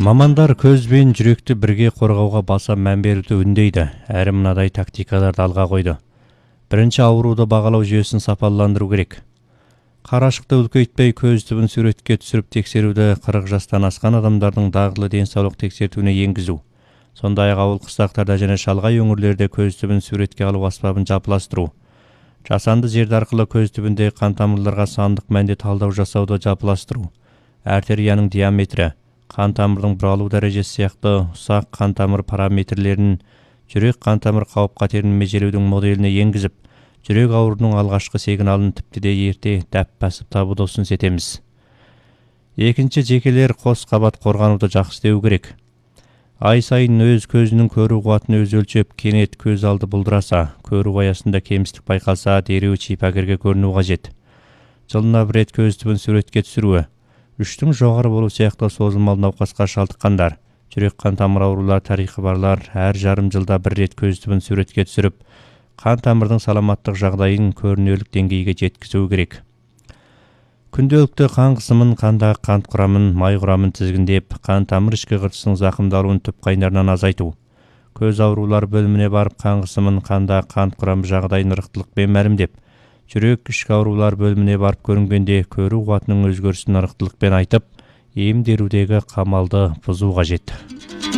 Мамандар көз бен жүректі бірге қорғауға баса мән беруді үндейді, әрі мынадай тактикаларды алға қойды. Бірінші, ауруды бағалау жүйесін сапаландыру керек. Қарашықты үлкейтпей көз түбін суретке түсіріп тексеруді 40 жастан асқан адамдардың дағдылы денсаулық тексертуіне енгізу. Сондай-ақ ауыл қыстақтарда және шалғай өңірлерде көз түбін суретке алу аспабын жапыластыру. Жасанды зерде арқылы көз түбінде қан тамырларға сандық мәнде талдау жасауды жапыластыру. Артерияның диаметрі, қан тамырдың бұралу дәрежесі сияқты ұсақ қан тамыр параметрлерін жүрек қан тамыр қауіп-қатерін межелеудің моделіне енгізіп, жүрек ауруының алғашқы сигналын тіпті де ерте дәп басып табуды ұсыныс етеміз. Екінші, жекелер қос қабат қорғануды жақсы істеу керек. Ай сайын өз көзінің көру қуатын өз өлшеп, кенет көз алды бұлдыраса, көру аясында кемістік байқалса, дереу шипагерге көріну қажет. Жылына бір рет көз түбін суретке түсіруі. 3-тің жоғары болу сияқты созылмалы науқасқа шалдыққандар, жүрек қан тамыр аурулар тарихы барлар әр жарым жылда бір рет көз түбін суретке түсіріп, қан тамырдың саламаттық жағдайын көрінеулік деңгейге жеткізу керек. Күнделікті қан қысымын, қандағы қант құрамын, май құрамын тізгіндеп, қан тамыр ішкі қыртысының зақымдалуын түп қайнарынан азайту. Көз аурулар бөліміне барып, қан қысымын, қандағы қант құрамы жағдайын ырықтылықпен мәлімдеп, жүрек ішкі аурулар бөліміне барып көрінгенде көру қуатының өзгерісін ырықтылықпен айтып, емдерудегі қамалды бұзу қажет.